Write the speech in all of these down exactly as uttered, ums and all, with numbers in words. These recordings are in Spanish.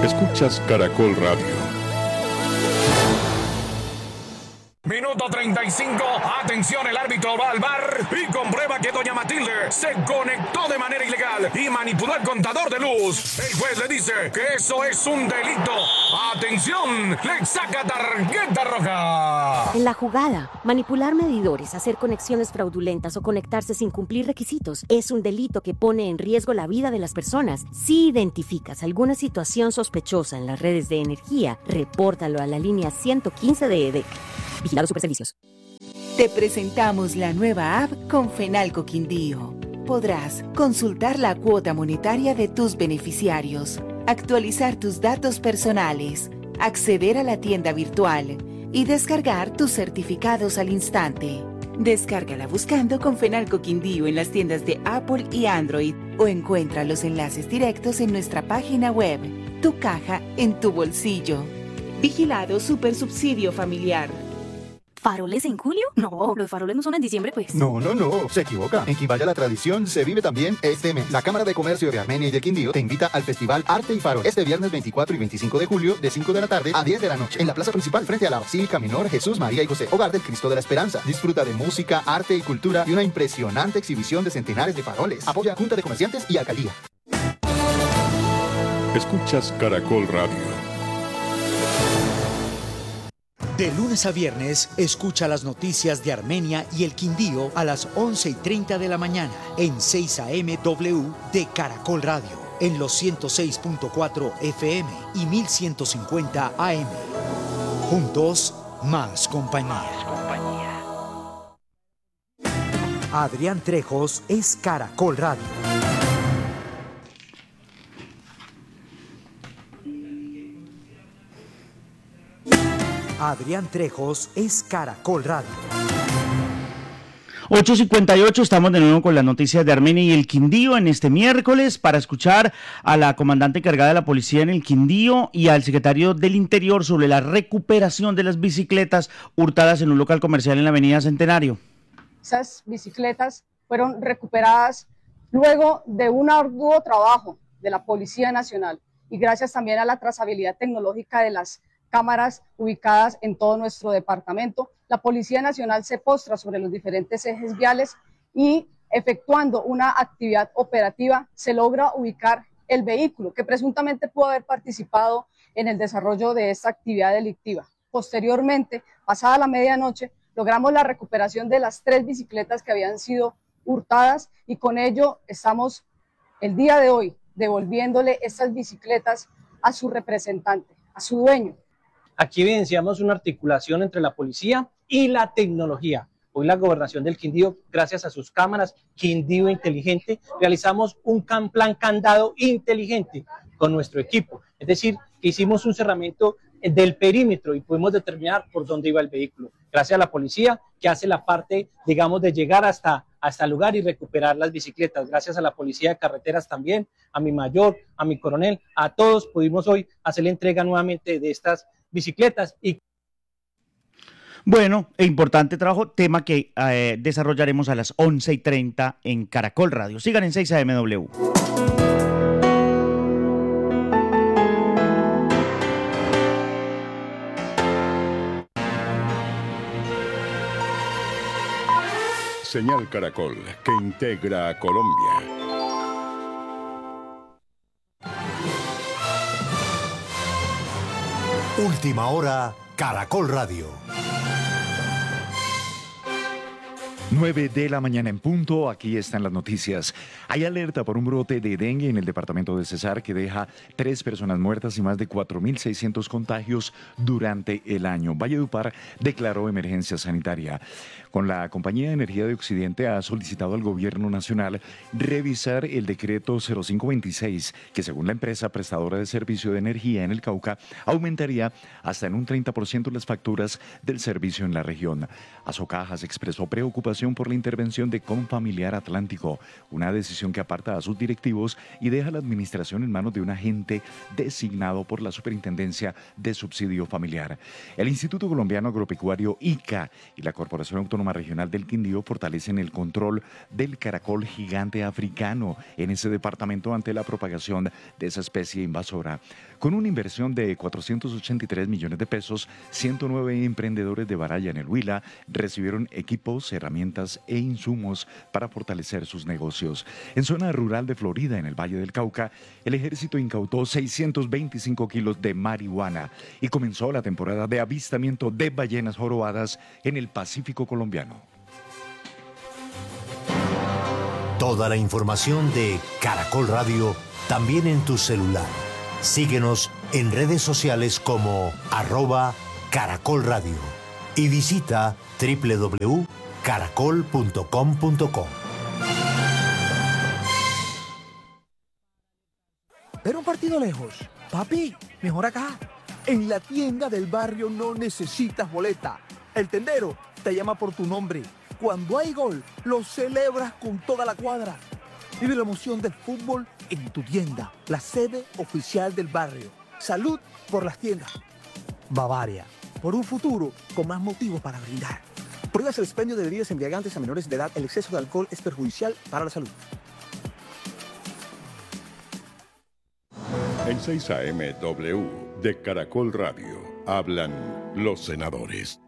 Escuchas Caracol Radio. Minuto treinta y cinco. Atención, el árbitro va al V A R y comprueba que doña Matilde se conectó de manera ilegal y manipuló el contador de luz. El juez le dice que eso es un delito. Atención, le saca tarjeta roja. En la jugada, manipular medidores, hacer conexiones fraudulentas o conectarse sin cumplir requisitos es un delito que pone en riesgo la vida de las personas. Si identificas alguna situación sospechosa en las redes de energía, repórtalo a la línea ciento quince de EDEC. Vigilado Superservicios. Te presentamos la nueva app con Fenalco Quindío. Podrás consultar la cuota monetaria de tus beneficiarios, actualizar tus datos personales, acceder a la tienda virtual y descargar tus certificados al instante. Descárgala buscando con Fenalco Quindío en las tiendas de Apple y Android o encuentra los enlaces directos en nuestra página web. Tu caja en tu bolsillo. Vigilado Supersubsidio Familiar. ¿Faroles en julio? No, los faroles no son en diciembre, pues. No, no, no, se equivoca. En Quimbaya la tradición se vive también este mes. La Cámara de Comercio de Armenia y del Quindío te invita al Festival Arte y Farol este viernes veinticuatro y veinticinco de julio de cinco de la tarde a diez de la noche en la plaza principal frente a la Basílica Menor Jesús, María y José, Hogar del Cristo de la Esperanza. Disfruta de música, arte y cultura y una impresionante exhibición de centenares de faroles. Apoya Junta de Comerciantes y Alcaldía. Escuchas Caracol Radio. De lunes a viernes, escucha las noticias de Armenia y el Quindío a las once y treinta de la mañana en seis A M W de Caracol Radio, en los ciento seis punto cuatro F M y mil ciento cincuenta A M. Juntos, más compañía. Más compañía. Adrián Trejos es Caracol Radio. Adrián Trejos es Caracol Radio. ocho cincuenta y ocho, estamos de nuevo con las noticias de Armenia y el Quindío en este miércoles para escuchar a la comandante encargada de la policía en el Quindío y al secretario del Interior sobre la recuperación de las bicicletas hurtadas en un local comercial en la avenida Centenario. Esas bicicletas fueron recuperadas luego de un arduo trabajo de la Policía Nacional y gracias también a la trazabilidad tecnológica de las cámaras ubicadas en todo nuestro departamento. La Policía Nacional se postra sobre los diferentes ejes viales y efectuando una actividad operativa se logra ubicar el vehículo que presuntamente pudo haber participado en el desarrollo de esta actividad delictiva. Posteriormente, pasada la medianoche, logramos la recuperación de las tres bicicletas que habían sido hurtadas y con ello estamos el día de hoy devolviéndole estas bicicletas a su representante, a su dueño. Aquí evidenciamos una articulación entre la policía y la tecnología. Hoy la Gobernación del Quindío, gracias a sus cámaras Quindío Inteligente, realizamos un plan candado inteligente con nuestro equipo. Es decir, que hicimos un cerramiento del perímetro y pudimos determinar por dónde iba el vehículo. Gracias a la policía que hace la parte, digamos, de llegar hasta, hasta el lugar y recuperar las bicicletas. Gracias a la policía de carreteras también, a mi mayor, a mi coronel, a todos pudimos hoy hacer la entrega nuevamente de estas bicicletas. Y bueno, e importante trabajo, tema que eh, desarrollaremos a las once y treinta en Caracol Radio. Sigan en seis A M W. Señal Caracol, que integra a Colombia. Última hora, Caracol Radio. nueve de la mañana en punto, aquí están las noticias. Hay alerta por un brote de dengue en el departamento de Cesar que deja tres personas muertas y más de cuatro mil seiscientos contagios durante el año. Valledupar declaró emergencia sanitaria. Con la Compañía de Energía de Occidente ha solicitado al Gobierno Nacional revisar el decreto cero cinco veintiséis, que según la empresa prestadora de servicio de energía en el Cauca, aumentaría hasta en un treinta por ciento las facturas del servicio en la región. Asocajas expresó preocupación preocupación por la intervención de Confamiliar Atlántico, una decisión que aparta a sus directivos y deja la administración en manos de un agente designado por la Superintendencia de Subsidio Familiar. El Instituto Colombiano Agropecuario I C A y la Corporación Autónoma Regional del Quindío fortalecen el control del caracol gigante africano en ese departamento ante la propagación de esa especie invasora. Con una inversión de cuatrocientos ochenta y tres millones de pesos, ciento nueve emprendedores de Baraya en el Huila recibieron equipos, herramientas e insumos para fortalecer sus negocios. En zona rural de Florida, en el Valle del Cauca, el ejército incautó seiscientos veinticinco kilos de marihuana y comenzó la temporada de avistamiento de ballenas jorobadas en el Pacífico colombiano. Toda la información de Caracol Radio también en tu celular. Síguenos en redes sociales como arroba Caracol Radio y visita doble u doble u doble u punto caracol punto com punto co. ¿Era un partido lejos? Papi, mejor acá. En la tienda del barrio no necesitas boleta. El tendero te llama por tu nombre. Cuando hay gol, lo celebras con toda la cuadra. Vive la emoción del fútbol en tu tienda, la sede oficial del barrio. Salud por las tiendas. Bavaria, por un futuro con más motivos para brindar. Prohíbas el expendio de bebidas embriagantes a menores de edad. El exceso de alcohol es perjudicial para la salud. En seis A M W de Caracol Radio hablan los senadores.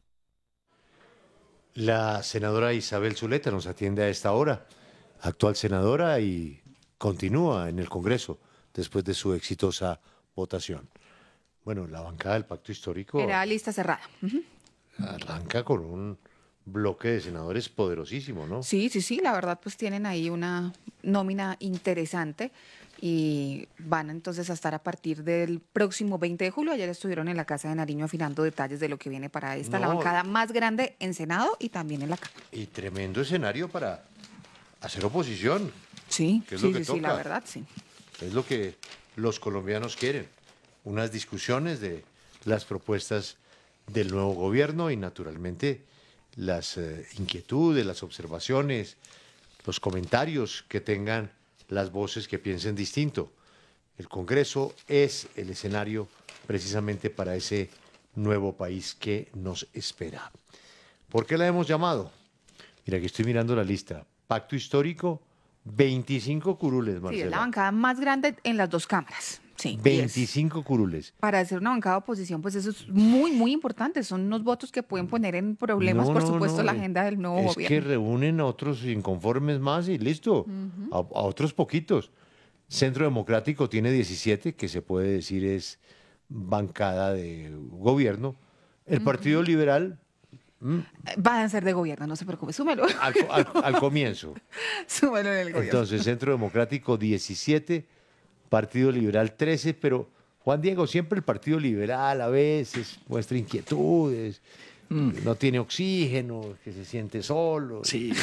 La senadora Isabel Zuleta nos atiende a esta hora, actual senadora y continúa en el Congreso después de su exitosa votación. Bueno, la bancada del Pacto Histórico era lista cerrada. Uh-huh. Arranca con un bloque de senadores poderosísimo, ¿no? Sí, sí, sí, la verdad pues tienen ahí una nómina interesante y van entonces a estar a partir del próximo veinte de julio. Ayer estuvieron en la Casa de Nariño afinando detalles de lo que viene para esta, no, la bancada más grande en Senado y también en la Cámara. Y tremendo escenario para hacer oposición. Sí, que es sí, lo que sí, toca. sí, la verdad, sí. Es lo que los colombianos quieren, unas discusiones de las propuestas del nuevo gobierno y naturalmente las eh, inquietudes, las observaciones, los comentarios que tengan las voces que piensen distinto. El Congreso es el escenario precisamente para ese nuevo país que nos espera. ¿Por qué la hemos llamado? Mira, que estoy mirando la lista. Pacto Histórico, veinticinco curules, Marcela. Sí, es la bancada más grande en las dos cámaras. Sí, veinticinco curules. Para hacer una bancada de oposición, pues eso es muy, muy importante. Son unos votos que pueden poner en problemas, No, por no, supuesto, no, la eh, agenda del nuevo es gobierno. que reúnen a otros inconformes más y listo, Ujú. a, a otros poquitos. Centro Democrático tiene diecisiete, que se puede decir es bancada de gobierno. El Ujú. Partido Liberal, mm, Van a ser de gobierno, no se preocupe, súmelo. al, co- al- al comienzo. Súmelo en el gobierno. Entonces, Centro Democrático diecisiete, Partido Liberal trece, pero Juan Diego, siempre el Partido Liberal a veces muestra inquietudes, no tiene oxígeno, que se siente solo. Sí.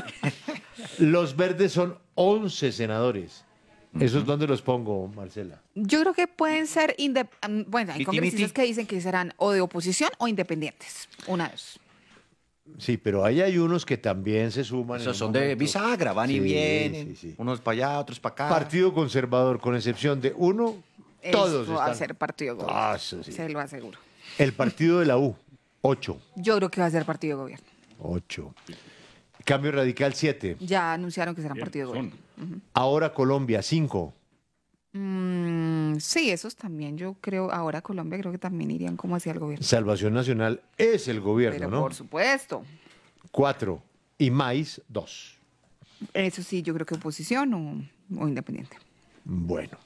Los verdes son once senadores. ¿Esos dónde los pongo, Marcela? Yo creo que pueden ser, indep- mm, bueno, hay Miti, congresistas miti. que dicen que serán o de oposición o independientes. Una de dos. Sí, pero ahí hay unos que también se suman. en Esos un son de momento. bisagra, van y Sí, vienen, sí, sí. unos para allá, otros para acá. Partido Conservador, con excepción de uno, todos Eso va a están. ser partido de gobierno. Ah, eso sí. Se lo aseguro. El Partido de la U, ocho. Yo creo que va a ser partido de gobierno. ocho. Cambio Radical, siete. Ya anunciaron que serán partido de gobierno. Ahora Colombia, cinco. Mm, sí, esos también. Yo creo, ahora Colombia creo que también irían como hacia el gobierno. Salvación Nacional es el gobierno, Pero ¿no? por supuesto. Cuatro. Y Maíz, dos. Eso sí, yo creo que oposición o, o independiente. Bueno.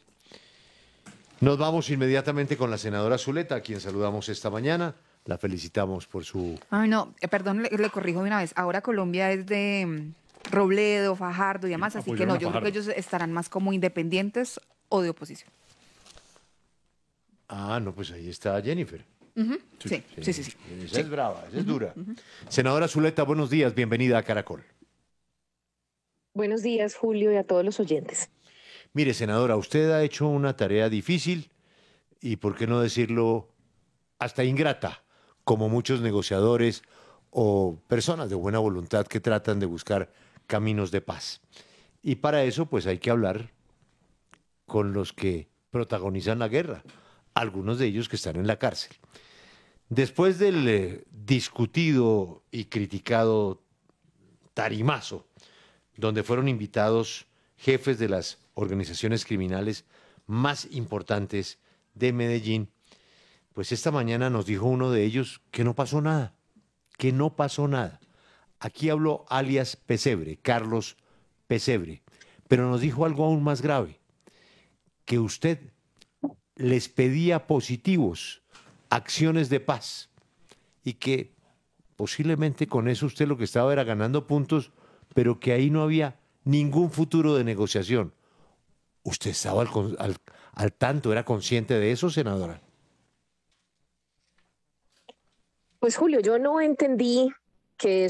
Nos vamos inmediatamente con la senadora Zuleta, a quien saludamos esta mañana. La felicitamos por su... Ay, no, eh, perdón, le, le corrijo de una vez. Ahora Colombia es de mm, Robledo, Fajardo y demás, así que apoyaron no, a yo creo que Fajardo. ellos estarán más como independientes o de oposición. Ah, no, pues ahí está Jennifer. Ujú, Sí, sí, sí, sí. Esa Sí. es brava, esa es Ujú, dura. ujú. Senadora Zuleta, buenos días, bienvenida a Caracol. Buenos días, Julio, y a todos los oyentes. Mire, senadora, usted ha hecho una tarea difícil y, por qué no decirlo, hasta ingrata, como muchos negociadores o personas de buena voluntad que tratan de buscar caminos de paz. Y para eso pues hay que hablar con los que protagonizan la guerra, algunos de ellos que están en la cárcel. Después del eh, discutido y criticado tarimazo, donde fueron invitados jefes de las organizaciones criminales más importantes de Medellín, pues esta mañana nos dijo uno de ellos que no pasó nada, que no pasó nada. Aquí habló alias Pesebre, Carlos Pesebre, pero nos dijo algo aún más grave, que usted les pedía positivos, acciones de paz, y que posiblemente con eso usted lo que estaba era ganando puntos, pero que ahí no había ningún futuro de negociación. ¿Usted estaba al, al, al tanto, era consciente de eso, senadora? Pues Julio, yo no entendí que